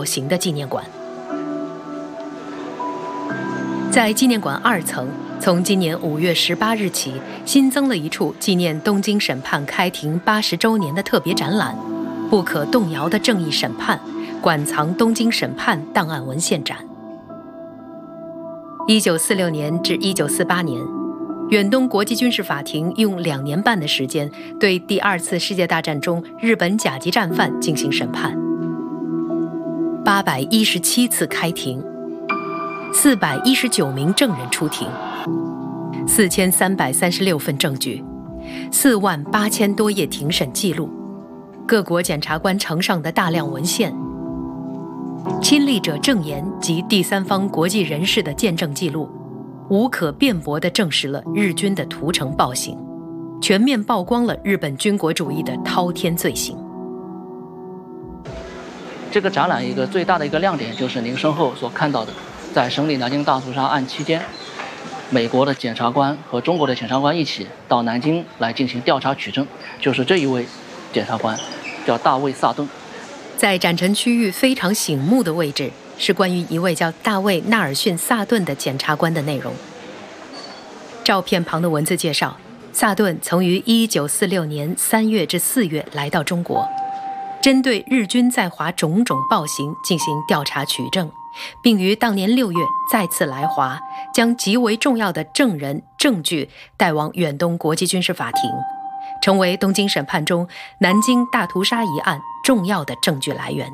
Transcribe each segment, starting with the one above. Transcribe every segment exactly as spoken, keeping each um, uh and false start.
暴行的纪念馆。在纪念馆二层，从今年五月十八日起，新增了一处纪念东京审判开庭八十周年的特别展览——不可动摇的正义审判，馆藏东京审判档案文献展。一九四六年至一九四八年，远东国际军事法庭用两年半的时间，对第二次世界大战中日本甲级战犯进行审判，八百一十七次开庭。四百一十九名证人出庭，四千三百三十六份证据，四万八千多页庭审记录，各国检察官呈上的大量文献，亲历者证言及第三方国际人士的见证记录，无可辩驳地证实了日军的屠城暴行，全面曝光了日本军国主义的滔天罪行。 这个展览一个最大的一个亮点就是您身后所看到的，在审理南京大屠杀案期间，美国的检察官和中国的检察官一起到南京来进行调查取证，就是这一位检察官，叫大卫·萨顿。 在展陈区域非常醒目的位置，是关于一位叫大卫·纳尔逊·萨顿的检察官的内容。照片旁的文字介绍，萨顿曾于一九四六年三月至四月来到中国，针对日军在华种种暴行进行调查取证，并于当年六月再次来华，将极为重要的证人证据带往远东国际军事法庭，成为东京审判中南京大屠杀一案重要的证据来源。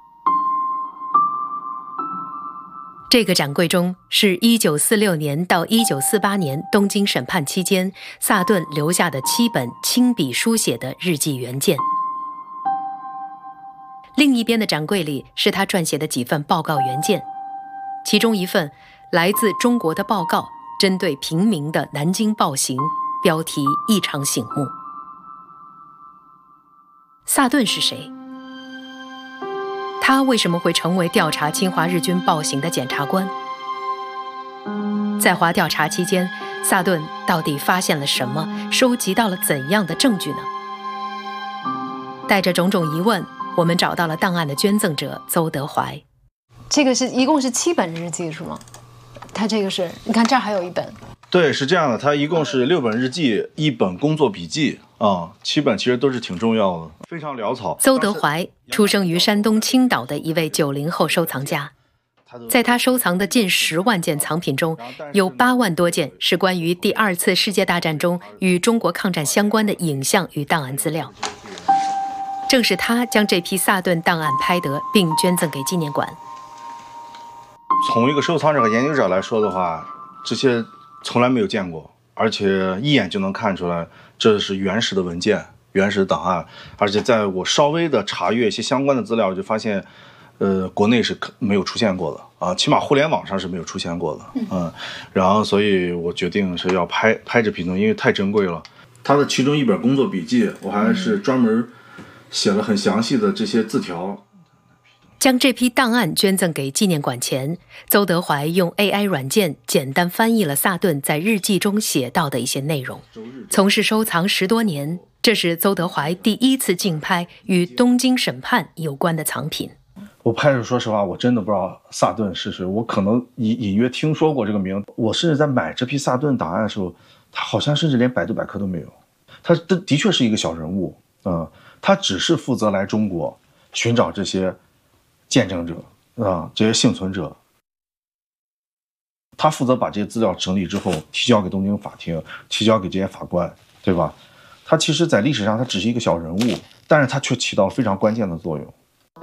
这个展柜中是一九四六年到一九四八年东京审判期间萨顿留下的七本亲笔书写的日记原件。另一边的展柜里是他撰写的几份报告原件，其中一份来自中国的报告，针对平民的南京暴行，标题异常醒目。萨顿是谁？他为什么会成为调查侵华日军暴行的检察官？在华调查期间，萨顿到底发现了什么，收集到了怎样的证据呢？带着种种疑问，我们找到了档案的捐赠者邹德怀。 这个是一共是七本日记是吗？他这个是，你看这儿还有一本。 对，是这样的，他一共是六本日记，一本工作笔记啊，七本其实都是挺重要的，非常潦草。 邹德怀出生于山东青岛的一位九零后收藏家，在他收藏的近十万件藏品中，有八万多件是关于第二次世界大战中与中国抗战相关的影像与档案资料。正是他将这批萨顿档案拍得并捐赠给纪念馆。 从一个收藏者和研究者来说的话，这些从来没有见过，而且一眼就能看出来这是原始的文件、原始的档案。而且在我稍微的查阅一些相关的资料，我就发现，呃，国内是没有出现过的啊，起码互联网上是没有出现过的。嗯，然后所以我决定是要拍拍这批东西，因为太珍贵了。他的其中一本工作笔记，我还是专门写了很详细的这些字条。 将这批档案捐赠给纪念馆前，邹德怀用 A I 软件简单翻译了萨顿在日记中写到的一些内容。从事收藏十多年，这是邹德怀第一次竞拍与东京审判有关的藏品。 我拍的时候，说实话，我真的不知道萨顿是谁，我可能隐隐约听说过这个名。我甚至在买这批萨顿档案的时候，他好像甚至连百度百科都没有。他的的确是一个小人物，嗯，他只是负责来中国寻找这些见证者啊，这些幸存者。他负责把这些资料整理之后提交给东京法庭，提交给这些法官，对吧？他其实在历史上他只是一个小人物，但是他却起到非常关键的作用。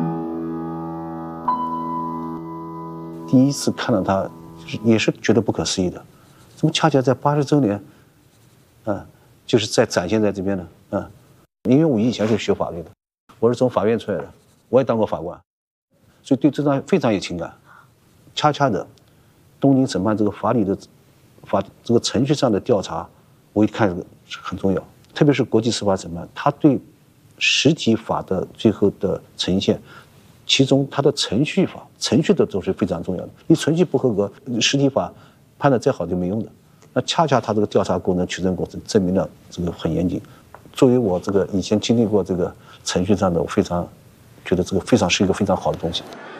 第一次看到他也是觉得不可思议的，怎么恰恰在八十周年啊，就是在展现在这边呢？啊，因为我以前就是学法律的，我是从法院出来的，我也当过法官，所以对这张非常有情感。恰恰的，东京审判这个法理的法这个程序上的调查，我一看这个很重要，特别是国际司法审判，它对实体法的最后的呈现，其中它的程序法、程序的都是非常重要的。你程序不合格，实体法判的再好就没用的。那恰恰它这个调查过程、取证过程证明了这个很严谨。作为我这个以前经历过这个程序上的，我非常觉得这个非常是一个非常好的东西。